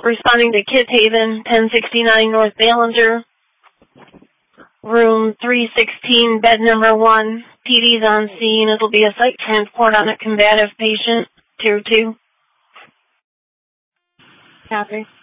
Responding to Kids Haven, 1069 North Ballinger, room 316, bed number 1. PD's on scene. It'll be a site transport on a combative patient, tier 2. Copy.